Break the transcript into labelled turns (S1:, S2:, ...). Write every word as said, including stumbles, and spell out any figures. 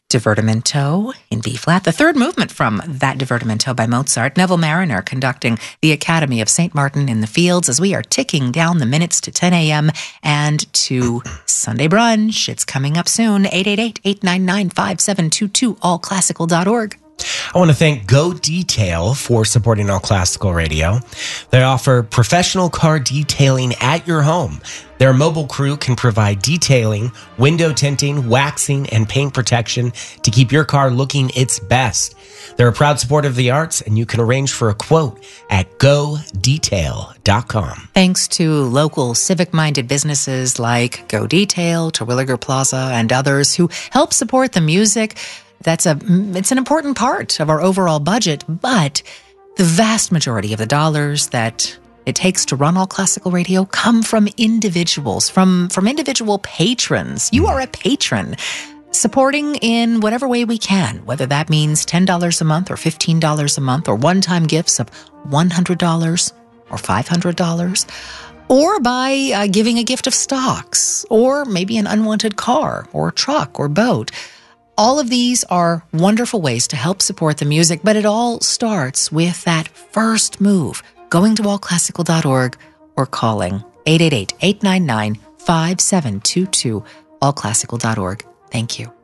S1: Divertimento in B-flat, the third movement from that Divertimento by Mozart. Neville Mariner conducting the Academy of Saint Martin in the Fields as we are ticking down the minutes to ten a.m. and to Sunday brunch. It's coming up soon. eight eight eight, eight nine nine, five seven two two, all classical dot org.
S2: I want to thank Go Detail for supporting All Classical Radio. They offer professional car detailing at your home. Their mobile crew can provide detailing, window tinting, waxing, and paint protection to keep your car looking its best. They're a proud supporter of the arts, and you can arrange for a quote at go detail dot com.
S1: Thanks to local civic-minded businesses like Go Detail, Terwilliger Plaza, and others who help support the music. That's a, it's an important part of our overall budget, but the vast majority of the dollars that it takes to run All Classical Radio come from individuals, from, from individual patrons. You are a patron, supporting in whatever way we can, whether that means ten dollars a month or fifteen dollars a month or one-time gifts of one hundred dollars or five hundred dollars, or by uh, giving a gift of stocks, or maybe an unwanted car or truck or boat. All of these are wonderful ways to help support the music, but it all starts with that first move, going to all classical dot org or calling eight eight eight, eight nine nine, five seven two two, all classical dot org. Thank you.